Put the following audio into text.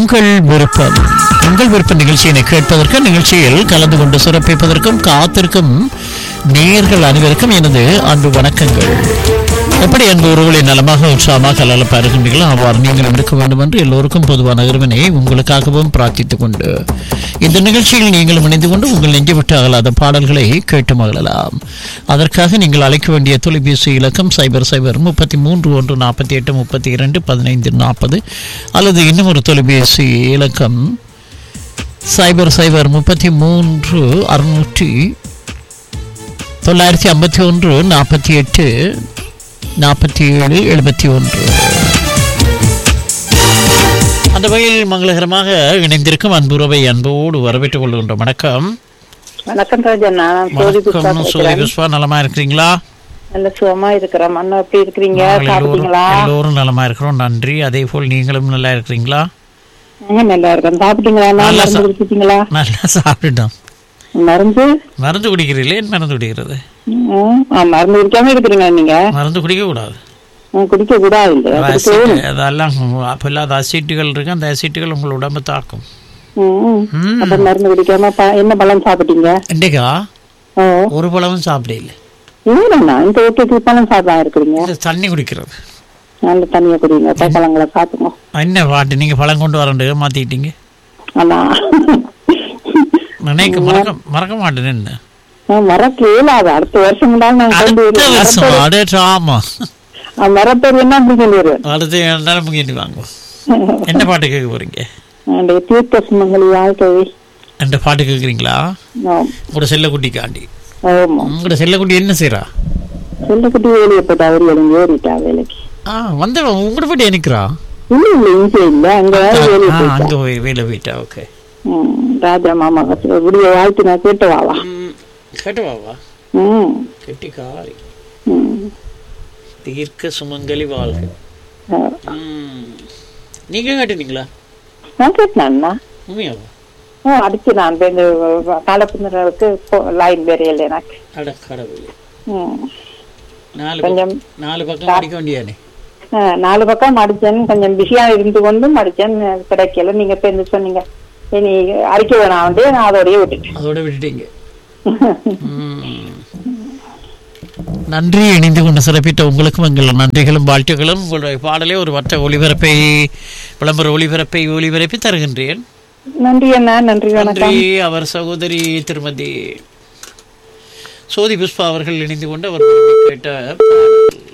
உங்கள் விருப்பம் உங்கள் விருப்ப நிகழ்ச்சியினை கேட்பதற்கு நிகழ்ச்சியில் கலந்து கொண்டு சிறப்பிப்பதற்கும் காத்திருக்கும் நேயர்கள் அனைவருக்கும் எனது அன்பு வணக்கங்கள். எப்படி அன்பு உறவுகளை நலமாக உற்சாகமாக கலலப்பா இருக்கின்றீர்களோ அவ்வாறு நீங்களும் இருக்க வேண்டும் என்று எல்லோருக்கும் பொதுவான இறைவனை உங்களுக்காகவும் பிரார்த்தித்துக் கொண்டு இந்த நிகழ்ச்சியில் நீங்களும் இணைந்து கொண்டு உங்கள் நெஞ்சு விட்டு அகலாத பாடல்களை கேட்டு மகிழலாம். அதற்காக நீங்கள் அழைக்க வேண்டிய தொலைபேசி இலக்கம் 0033 அல்லது இன்னும் ஒரு தொலைபேசி இலக்கம் 0033 951 48 47 71. அந்த வகையில் மங்களகரமாக இணைந்திருக்கும் அன்புறவை அன்போடு வரவேற்றுக் கொள்கின்றோம். வணக்கம். வணக்கம் ராஜண்ணா. புஷ்பா நலமா இருக்கிறீங்களா? நல்ல சுகமா இருக்கிறோம். அண்ணா எப்படி இருக்கிறீங்க? சாப்பிட்டீங்களா? எல்லோரும் நலமா இருக்கிறோம், நன்றி. அதே போல் நீங்களும் நல்லா இருக்கிறீங்களா? நல்லா இருக்கேன். சாப்பிட்டீங்களா? மருந்து குடிச்சிட்டீங்களா? நல்லா சாப்பிட்டுட்டோம். மருந்து குடிக்கிறீங்களே? மருந்து குடிக்கிறது மருந்து குடிக்காம இருக்கிறீங்க நீங்க? மருந்து குடிக்க கூடாது. குடிக்க கூடாது. அதெல்லாம் இல்லாத அசிட்டுகள் இருக்கு, அந்த அசிட்டுகள் உங்கள் உடம்பு தாக்கும். மருந்து குடிக்காம என்ன பழம் சாப்பிட்டீங்க? இன்றைக்கா ஒரு பழமும் சாப்பிடல. பழம் சாப்பிடாம இருக்கிறீங்க? தண்ணி குடிக்கிறது. நல்ல தண்ணியை குடிங்க, பழங்களை சாப்பிடுங்க. என்ன பாட்டு நீங்க பழம் கொண்டு வரண்டு மாத்திட்டீங்க? நினைக்க மறக்க மாட்டேன். என்ன மறக்க இயலாது. அடுத்த வருஷம் என்ன பாட்டு கேட்க போறீங்க? என்ற பாட்டு கேக்குறீங்களா? உங்களோட செல்லக்குட்டிக்காண்டி. உங்களோட செல்லக்குட்டி என்ன செய்யறா? செல்லக்குட்டி வேலையை போட்டா ஏறிட்டா வேலைக்கு. வந்து உங்களோட போயிட்டு நிக்கிறா? அங்க வேலை போயிட்டா. ஓகே. ராஜா மாமா விடிய வாழ்த்து நான் கேட்டுவாவா? கெட்டிக்காரி தீர்க்க சுமங்கலி வாழ்க. நீங்க கேட்டீங்களா? நான் கேட்டேன்னா அடிச்சு நான் காலப்புக்கு லைன் வேறையில எனக்கு கொஞ்சம் 4 பக்கம் அடிக்க வேண்டியானே. 4 பக்கம் அடிச்சேன். கொஞ்சம் பிஸியா இருந்து கொண்டும் அடிச்சேன், கிடைக்கல. நீங்க இப்ப சொன்னீங்க நீ அடிக்க வேணாம், நான் அதோடய விட்டுட்டீங்க. நன்றி. இணைந்து கொண்டு சிறப்பித்த உங்களுக்கும் எங்கள் நன்றிகளும் வாழ்த்துக்களும். உங்களுடைய பாடலே ஒரு வட்ட ஒளிபரப்பை விளம்பர ஒளிபரப்பி தருகின்றேன். நன்றி அண்ணா. நன்றி. நன்றி. அவர் சகோதரி திருமதி சோதி புஷ்பா அவர்கள் இணைந்து கொண்டு அவர் கேட்ட